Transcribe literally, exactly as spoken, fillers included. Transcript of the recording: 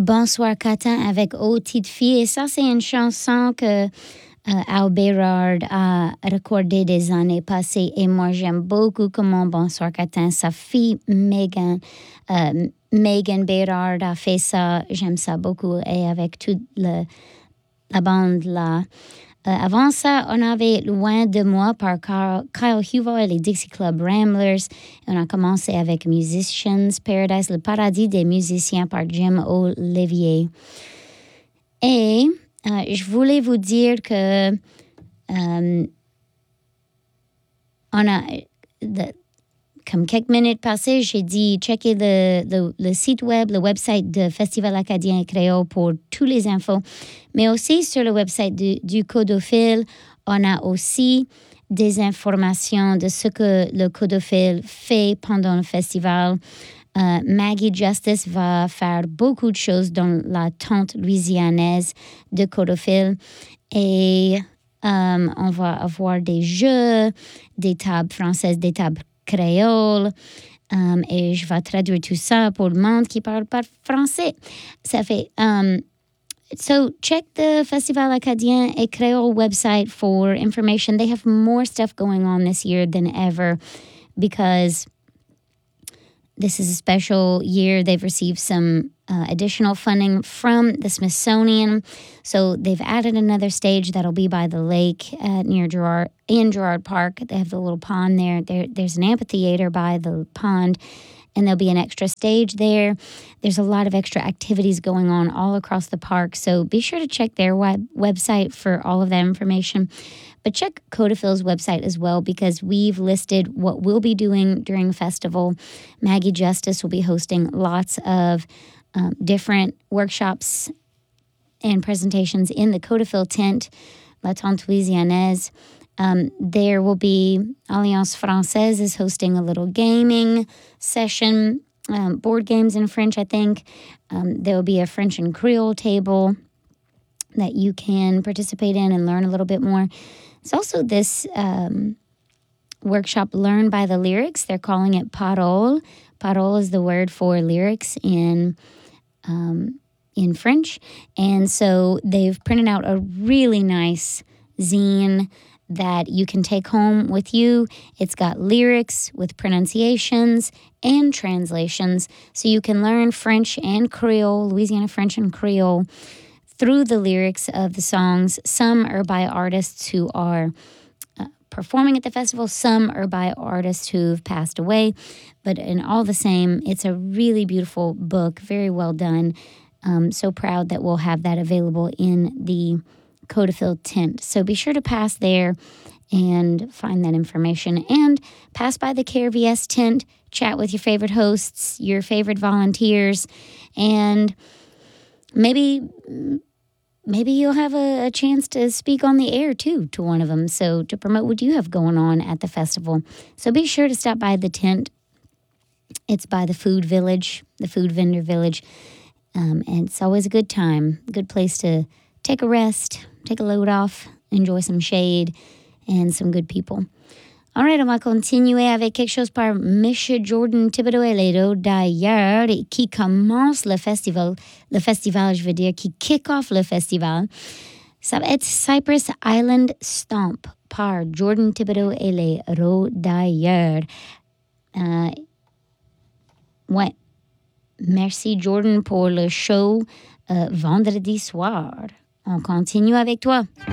Bonsoir Catin avec Ô Petite Fille. Et ça, c'est une chanson que euh, Al Bérard a recordée des années passées. Et moi, j'aime beaucoup comment Bonsoir Catin, sa fille Megan, euh, Megan Bérard a fait ça. J'aime ça beaucoup. Et avec toute le, la bande là. Euh, avant ça, on avait Loin de moi par Carl, Kyle Huvo et les Dixie Club Ramblers. On a commencé avec Musicians Paradise, le paradis des musiciens par Jim Olivier. Et euh, je voulais vous dire que euh, on a, de, comme quelques minutes passées, j'ai dit checker le, le, le site web, le website de Festival acadien et créole pour toutes les infos. Mais aussi sur le website du, du Codophile, on a aussi des informations de ce que le Codophile fait pendant le festival. Euh, Maggie Justice va faire beaucoup de choses dans la tente louisianaise de Codophile. Et euh, on va avoir des jeux, des tables françaises, des tables créole, um, et je vais traduire tout ça pour le monde qui parle pas français. Ça fait, um, so check the Festival Acadien et Creole website for information. They have more stuff going on this year than ever because this is a special year. They've received some uh, additional funding from the Smithsonian. So they've added another stage that'll be by the lake uh, near Girard, in Girard Park. They have the little pond there. there. There's an amphitheater by the pond, and there'll be an extra stage there. There's a lot of extra activities going on all across the park. So be sure to check their web- website for all of that information. But check Codophile's website as well because we've listed what we'll be doing during the festival. Maggie Justice will be hosting lots of um, different workshops and presentations in the Codophile tent, La Tente Louisianaise. Um, there will be Alliance Française is hosting a little gaming session, um, board games in French, I think. Um, there will be a French and Creole table that you can participate in and learn a little bit more. It's also this um, workshop, Learn by the Lyrics. They're calling it parole. Parole is the word for lyrics in um, in French. And so they've printed out a really nice zine that you can take home with you. It's got lyrics with pronunciations and translations. So you can learn French and Creole, Louisiana French and Creole, through the lyrics of the songs. Some are by artists who are uh, performing at the festival. Some are by artists who've passed away. But in all the same, it's a really beautiful book, very well done. Um, so proud that we'll have that available in the Codophile tent. So be sure to pass there and find that information. And pass by the K R V S tent, chat with your favorite hosts, your favorite volunteers, and maybe maybe you'll have a, a chance to speak on the air, too, to one of them, so to promote what you have going on at the festival. So be sure to stop by the tent. It's by the food village, the food vendor village, um, and it's always a good time, good place to take a rest, take a load off, enjoy some shade, and some good people. All right, on va continuer avec quelque chose par Monsieur Jordan Thibodeau et les Rods d'ailleurs, qui commence le festival, le festival, je veux dire, qui kick off le festival. Ça va être Cypress Island Stomp par Jordan Thibodeau et les Rods d'ailleurs. Euh, ouais. Merci Jordan pour le show euh, vendredi soir. On continue avec toi.